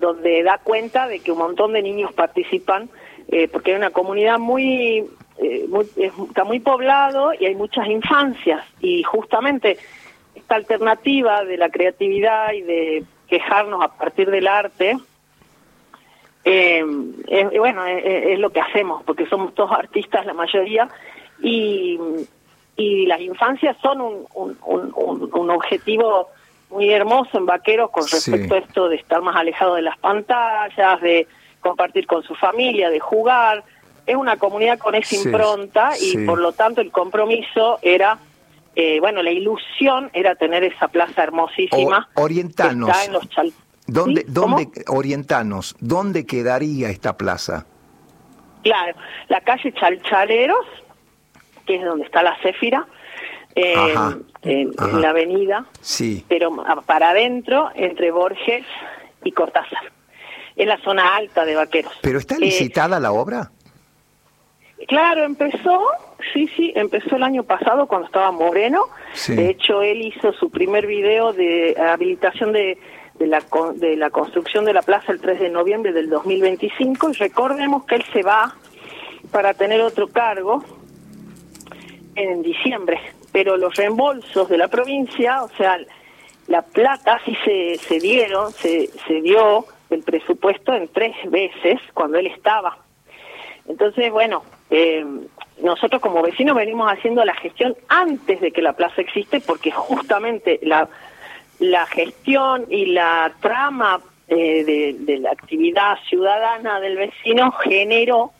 donde da cuenta de que un montón de niños participan, porque hay una comunidad está muy poblado y hay muchas infancias, y justamente esta alternativa de la creatividad y de quejarnos a partir del arte, es lo que hacemos, porque somos todos artistas la mayoría, y las infancias son un objetivo muy hermoso en Vaqueros con respecto a esto de estar más alejado de las pantallas, de compartir con su familia, de jugar. Es una comunidad con esa impronta y por lo tanto el compromiso era, la ilusión era tener esa plaza hermosísima. Orientanos. Que está en los Orientanos, ¿dónde quedaría esta plaza? Claro, la calle Chalchaleros, que es donde está la Céfira, en la avenida, pero para adentro, entre Borges y Cortázar, en la zona alta de Vaqueros. ¿Pero está licitada la obra? Claro, empezó el año pasado cuando estaba Moreno. De hecho, él hizo su primer video de habilitación de la construcción de la plaza el 3 de noviembre del 2025, y recordemos que él se va para tener otro cargo en diciembre, pero los reembolsos de la provincia, o sea, la plata sí se dio el presupuesto en 3 veces cuando él estaba. Entonces, nosotros como vecinos venimos haciendo la gestión antes de que la plaza existe, porque justamente la gestión y la trama de la actividad ciudadana del vecino generó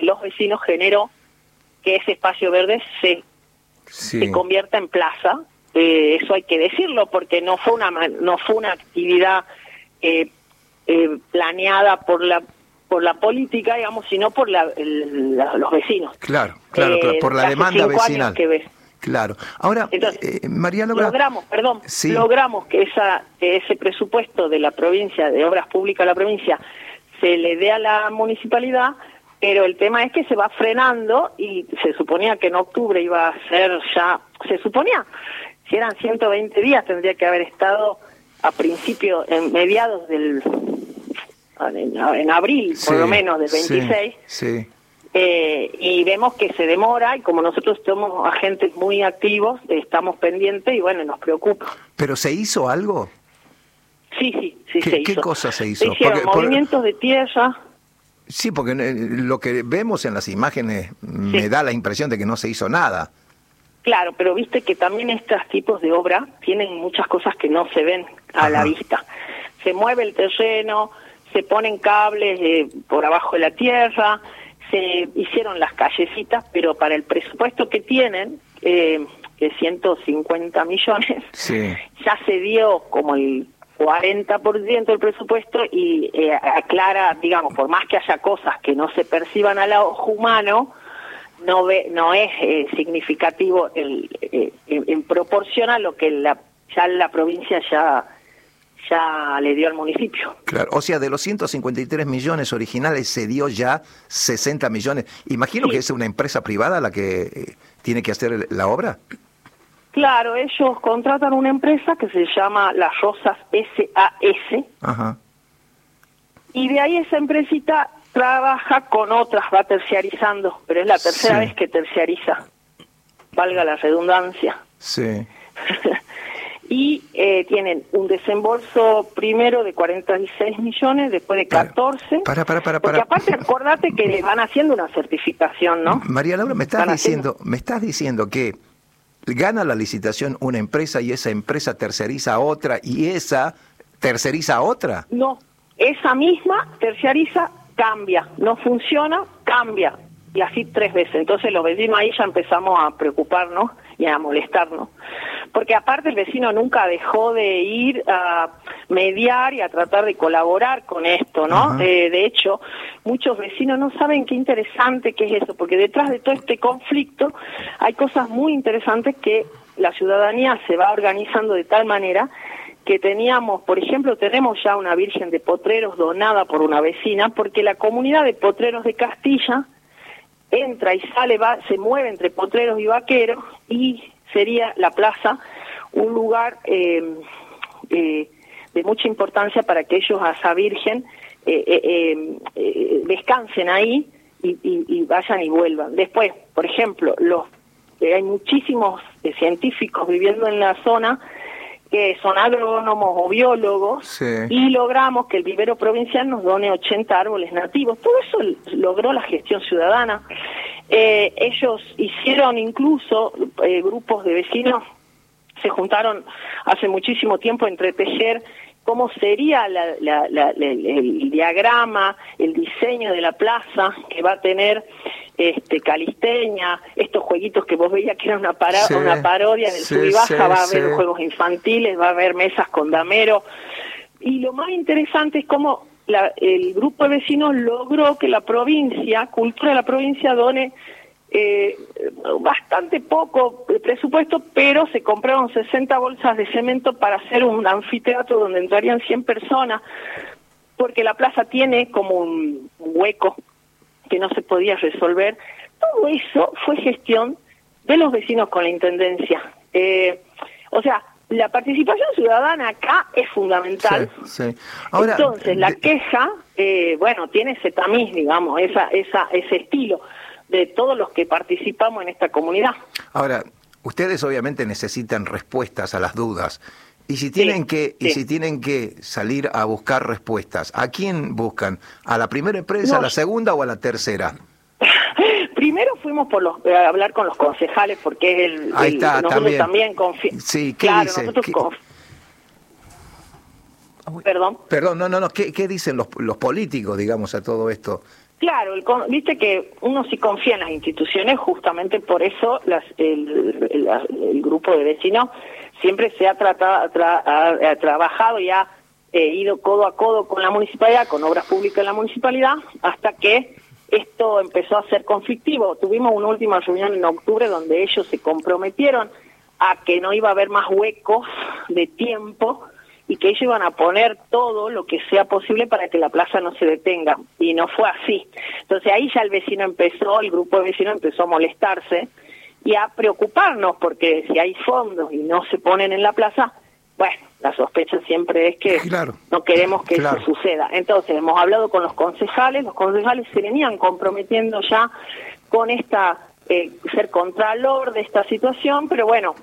que ese espacio verde se convierta en plaza. Eso hay que decirlo, porque no fue una actividad planeada por la política, digamos, sino por los vecinos. Claro, por la demanda vecinal. Claro. Ahora, entonces, María Laura, logramos que ese presupuesto de la provincia, de obras públicas de la provincia, se le dé a la municipalidad, pero el tema es que se va frenando, y se suponía que en octubre iba a ser si eran 120 días, tendría que haber estado en mediados en abril, por lo menos, del 26, y vemos que se demora, y como nosotros somos agentes muy activos, estamos pendientes y nos preocupa. ¿Pero se hizo algo? Sí, se hizo. ¿Qué cosa se hizo? Se hicieron movimientos de tierra. Sí, porque lo que vemos en las imágenes me da la impresión de que no se hizo nada. Claro, pero viste que también estos tipos de obra tienen muchas cosas que no se ven a la vista. Se mueve el terreno, se ponen cables por abajo de la tierra, se hicieron las callecitas, pero para el presupuesto que tienen, que es 150 millones, ya se dio como el 40% del presupuesto, y aclara, digamos, por más que haya cosas que no se perciban al ojo humano, no es significativo en proporción a lo que la provincia ya le dio al municipio. Claro, o sea, de los 153 millones originales se dio ya 60 millones. Imagino que es una empresa privada la que tiene que hacer la obra. Claro, ellos contratan una empresa que se llama Las Rosas SAS. Y de ahí esa empresita trabaja con otras, va terciarizando, pero es la tercera vez que terciariza, valga la redundancia. Y tienen un desembolso primero de 46 millones, después de 14. Porque aparte, acordate que le van haciendo una certificación, ¿no? María Laura, me estás diciendo que gana la licitación una empresa y esa empresa terciariza a otra y esa terceriza a otra. No, esa misma terciariza, cambia, no funciona, cambia, y así 3 veces. Entonces los vecinos ahí ya empezamos a preocuparnos y a molestarnos, porque aparte el vecino nunca dejó de ir a mediar y a tratar de colaborar con esto, ¿no? De hecho, muchos vecinos no saben qué interesante que es eso, porque detrás de todo este conflicto hay cosas muy interesantes que la ciudadanía se va organizando de tal manera que tenemos ya una Virgen de Potreros donada por una vecina, porque la comunidad de Potreros de Castilla entra y sale, se mueve entre Potreros y Vaqueros, de mucha importancia para que ellos a esa Virgen descansen ahí y vayan y vuelvan. Después, por ejemplo, hay muchísimos científicos viviendo en la zona que son agrónomos o biólogos, sí, y logramos que el vivero provincial nos done 80 árboles nativos. Todo eso logró la gestión ciudadana. Ellos hicieron incluso grupos de vecinos, se juntaron hace muchísimo tiempo a entretejer cómo sería el diagrama, el diseño de la plaza que va a tener calistenia, estos jueguitos que vos veías que era una parodia del sub y baja, va a haber juegos infantiles, va a haber mesas con damero, y lo más interesante es cómo el grupo de vecinos logró que la provincia, Cultura de la provincia, done bastante poco presupuesto, pero se compraron 60 bolsas de cemento para hacer un anfiteatro donde entrarían 100 personas, porque la plaza tiene como un hueco que no se podía resolver. Todo eso fue gestión de los vecinos con la intendencia. O sea, la participación ciudadana acá es fundamental. Sí, sí. Ahora, entonces, la queja, tiene ese tamiz, digamos, ese estilo de todos los que participamos en esta comunidad. Ahora, ustedes obviamente necesitan respuestas a las dudas. Y si tienen que salir a buscar respuestas, ¿a quién buscan? ¿A la primera empresa, a la segunda o a la tercera? Primero fuimos a hablar con los concejales, porque es Ahí está, nosotros también confiamos. Sí, ¿qué dice? Perdón, no, ¿qué dicen los políticos, digamos, a todo esto? Claro, viste que uno sí confía en las instituciones, justamente por eso el grupo de vecinos siempre se ha trabajado y ha ido codo a codo con la municipalidad, con obras públicas de la municipalidad, hasta que esto empezó a ser conflictivo. Tuvimos una última reunión en octubre donde ellos se comprometieron a que no iba a haber más huecos de tiempo y que ellos iban a poner todo lo que sea posible para que la plaza no se detenga, y no fue así. Entonces ahí ya el grupo de vecinos empezó a molestarse y a preocuparnos, porque si hay fondos y no se ponen en la plaza, bueno, la sospecha siempre es que no queremos que eso suceda. Entonces hemos hablado con los concejales se venían comprometiendo ya con ser contralor de esta situación, pero bueno,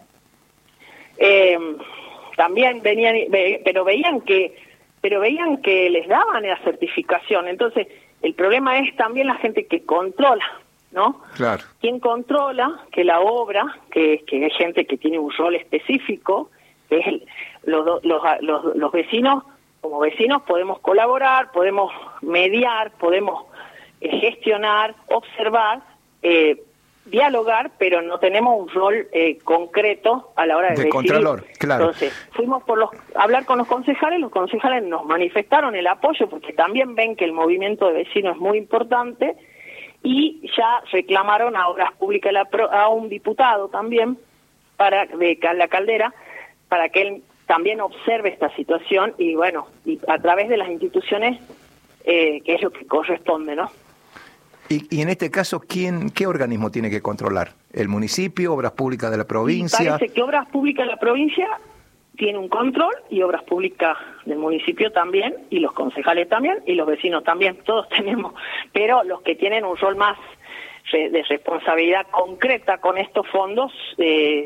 también venían, pero veían que les daban la certificación. Entonces el problema es también la gente que controla, ¿no? Claro. ¿Quién controla que la obra, que hay gente que tiene un rol específico, que es los vecinos? Como vecinos podemos colaborar, podemos mediar, podemos gestionar, observar, dialogar, pero no tenemos un rol concreto a la hora de decidir. Contralor, claro. Entonces, fuimos a hablar con los concejales nos manifestaron el apoyo, porque también ven que el movimiento de vecinos es muy importante, y ya reclamaron a Obras Públicas, a un diputado también, de la Caldera, para que él también observe esta situación, y bueno, y a través de las instituciones, que es lo que corresponde, ¿no? Y en este caso, ¿qué organismo tiene que controlar? ¿El municipio, Obras Públicas de la provincia? Parece que Obras Públicas de la provincia tiene un control, y Obras Públicas del municipio también, y los concejales también, y los vecinos también, todos tenemos, pero los que tienen un rol más de responsabilidad concreta con estos fondos, es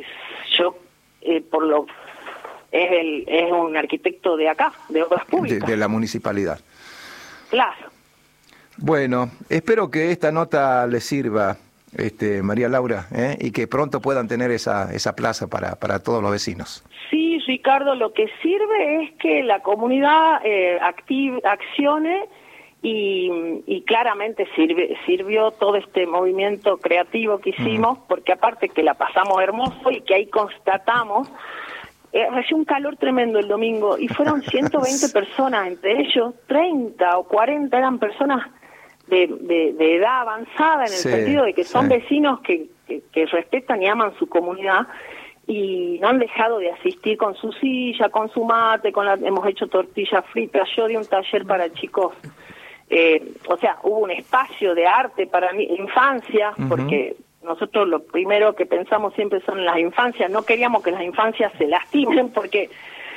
un arquitecto de acá, de Obras Públicas. De la municipalidad. Claro. Bueno, espero que esta nota les sirva, María Laura, y que pronto puedan tener esa plaza para todos los vecinos. Sí, Ricardo, lo que sirve es que la comunidad accione, y claramente sirvió todo este movimiento creativo que hicimos, porque aparte que la pasamos hermoso y que ahí constatamos, hacía un calor tremendo el domingo y fueron 120 personas, entre ellos 30 o 40 eran personas de edad avanzada, en el sentido de que son vecinos que respetan y aman su comunidad, y no han dejado de asistir con su silla, con su mate, hemos hecho tortillas fritas. Yo di un taller para chicos, o sea, hubo un espacio de arte para mi infancia, porque nosotros lo primero que pensamos siempre son las infancias. No queríamos que las infancias se lastimen, porque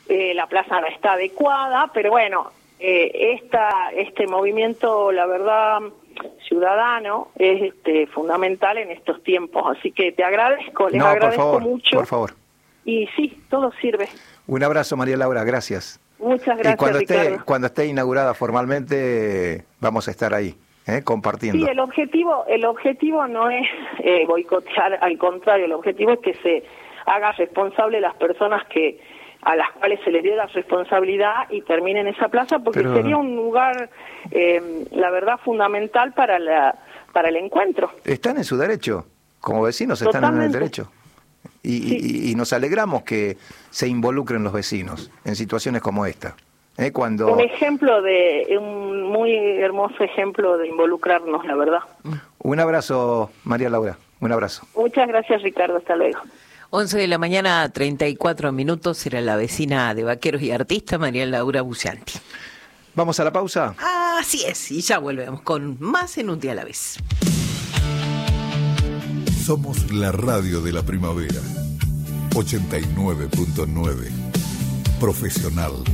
la plaza no está adecuada, pero bueno, este movimiento, la verdad, ciudadano es fundamental en estos tiempos, así que te agradezco, les agradezco mucho. Por favor. Y sí, todo sirve. Un abrazo, María Laura, gracias. Muchas gracias, y cuando esté inaugurada formalmente, vamos a estar ahí, compartiendo. Sí, el objetivo no es boicotear, al contrario, el objetivo es que se haga responsable las personas a las cuales se les dio la responsabilidad y terminen esa plaza, porque sería un lugar, la verdad, fundamental para el encuentro. Están en su derecho, como vecinos están en el derecho. Y nos alegramos que se involucren los vecinos en situaciones como esta. Cuando... un muy hermoso ejemplo de involucrarnos, la verdad. Un abrazo, María Laura, un abrazo. Muchas gracias, Ricardo, hasta luego. 11 de la mañana, 34 minutos, era la vecina de Vaqueros y artista María Laura Buccianti. ¿Vamos a la pausa? Así es, y ya volvemos con más en Un Día a la Vez. Somos la radio de la primavera. 89.9. Profesional.